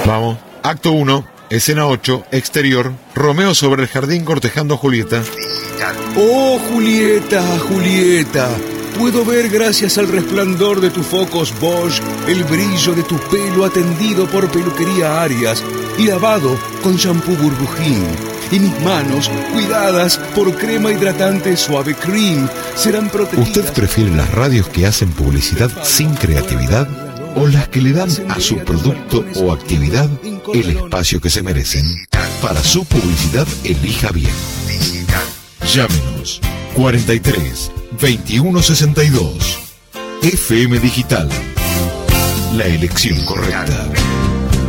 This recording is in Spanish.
Vamos. Acto 1, escena 8, exterior. Romeo sobre el jardín cortejando a Julieta. Oh, Julieta, Julieta, puedo ver gracias al resplandor de tus focos Bosch el brillo de tu pelo atendido por peluquería Arias y lavado con shampoo burbujín. Y mis manos, cuidadas por crema hidratante Suave Cream, serán protegidas. ¿Usted prefiere las radios que hacen publicidad sin creatividad o las que le dan a su producto o actividad el espacio que se merecen? Para su publicidad, elija bien. Llámenos 43 21 62. FM Digital. La elección correcta.